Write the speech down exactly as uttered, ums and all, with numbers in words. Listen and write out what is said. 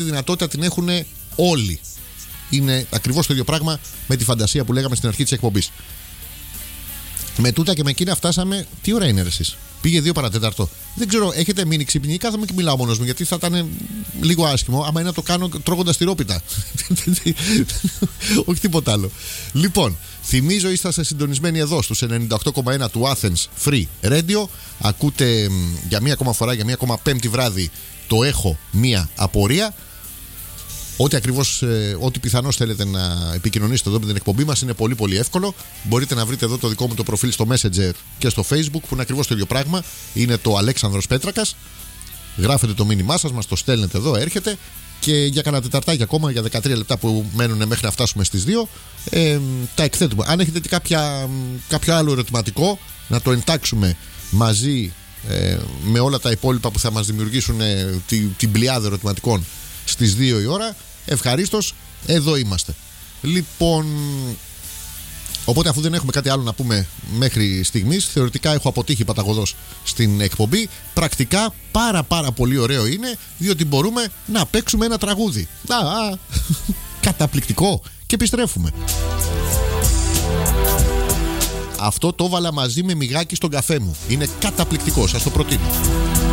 δυνατότητα την έχουν όλοι. Είναι ακριβώς το ίδιο πράγμα με τη φαντασία που λέγαμε στην αρχή της εκπομπής. Με τούτα και με εκείνα φτάσαμε. Τι ώρα είναι ρε εσείς? Πήγε δύο παρατέταρτο. Δεν ξέρω, έχετε μείνει ξύπνοι ή κάθομαι και μιλάω μόνος μου? Γιατί θα ήταν λίγο άσχημο άμα είναι να το κάνω τρώγοντας τυρόπιτα. Όχι τίποτα άλλο. Λοιπόν, θυμίζω είσαστε συντονισμένοι εδώ στους ενενήντα οκτώ κόμμα ένα του Athens Free Radio. Ακούτε για μία ακόμα φορά, για μία ακόμα πέμπτη βράδυ, το έχω μία απορία. Ό,τι ακριβώς, ε, ό,τι πιθανώς θέλετε να επικοινωνήσετε εδώ με την εκπομπή μας είναι πολύ πολύ εύκολο. Μπορείτε να βρείτε εδώ το δικό μου το προφίλ στο Messenger και στο Facebook που είναι ακριβώς το ίδιο πράγμα. Είναι το Αλέξανδρος Πέτρακας. Γράφετε το μήνυμά σας, μας το στέλνετε εδώ, έρχεται. Και για κανένα τεταρτάκι ακόμα, για δεκατρία λεπτά που μένουν μέχρι να φτάσουμε στις δύο, ε, τα εκθέτουμε. Αν έχετε κάποια, κάποιο άλλο ερωτηματικό, να το εντάξουμε μαζί ε, με όλα τα υπόλοιπα που θα μας δημιουργήσουν ε, την, την πλειάδα ερωτηματικών στις δύο η ώρα, ευχαρίστως, εδώ είμαστε. Λοιπόν, οπότε αφού δεν έχουμε κάτι άλλο να πούμε μέχρι στιγμής, θεωρητικά έχω αποτύχει παταγωδός στην εκπομπή. Πρακτικά πάρα πάρα πολύ ωραίο είναι, διότι μπορούμε να παίξουμε ένα τραγούδι. Α, α, καταπληκτικό. Και επιστρέφουμε. Αυτό το έβαλα μαζί με μυγάκι στον καφέ μου. Είναι καταπληκτικό, σας το προτείνω.